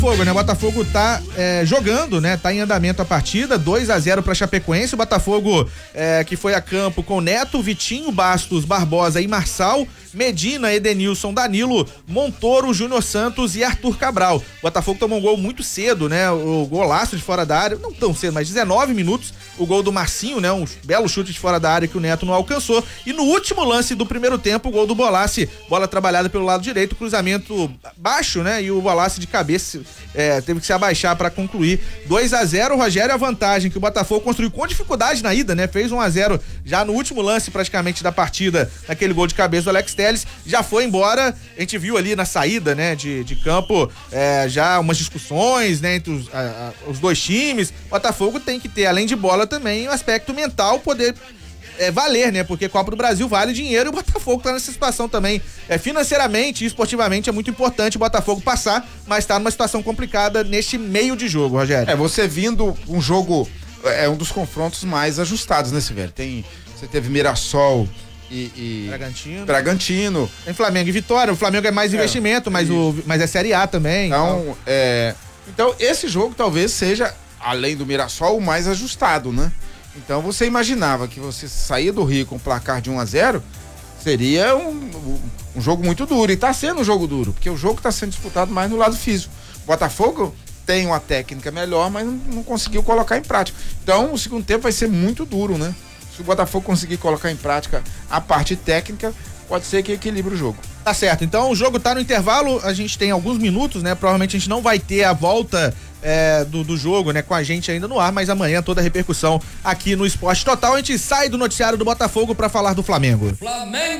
Botafogo, né? O Botafogo tá jogando, né? Tá em andamento a partida, 2-0 pra Chapecoense. O Botafogo que foi a campo com Neto, Vitinho, Bastos, Barbosa e Marçal, Medina, Edenilson, Danilo, Montoro, Júnior Santos e Arthur Cabral. O Botafogo tomou um gol muito cedo, né? O golaço de fora da área, não tão cedo, mas 19 minutos, o gol do Marcinho, né? Um belo chute de fora da área que o Neto não alcançou. E no último lance do primeiro tempo, o gol do Bolassi, bola trabalhada pelo lado direito, cruzamento baixo, né? E o Bolassi de cabeça teve que se abaixar para concluir. 2-0, Rogério, a vantagem que o Botafogo construiu com dificuldade na ida, né? Fez 1-0 já no último lance praticamente da partida, naquele gol de cabeça do Alex Telles, já foi embora. A gente viu ali na saída, né, de campo, já umas discussões, né, entre os dois times. O Botafogo tem que ter, além de bola, também o aspecto mental, poder valer, né? Porque Copa do Brasil vale dinheiro e o Botafogo tá nessa situação também. Financeiramente e esportivamente é muito importante o Botafogo passar, mas tá numa situação complicada neste meio de jogo, Rogério. Você vindo um jogo, um dos confrontos mais ajustados, né, Silvério? Você teve Mirassol e Bragantino. Tem Flamengo e Vitória. O Flamengo é mais investimento, mas é Série A também. Então esse jogo talvez seja, além do Mirassol, o mais ajustado, né? Então você imaginava que você saía do Rio com um placar de 1-0, seria um jogo muito duro, e tá sendo um jogo duro, porque o jogo tá sendo disputado mais no lado físico. O Botafogo tem uma técnica melhor, mas não conseguiu colocar em prática. Então o segundo tempo vai ser muito duro, né? Se o Botafogo conseguir colocar em prática a parte técnica, pode ser que equilibre o jogo. Tá certo, então o jogo tá no intervalo, a gente tem alguns minutos, né? Provavelmente a gente não vai ter a volta do jogo, né, com a gente ainda no ar, mas amanhã toda a repercussão aqui no Esporte Total. A gente sai do noticiário do Botafogo pra falar do Flamengo. Flamengo!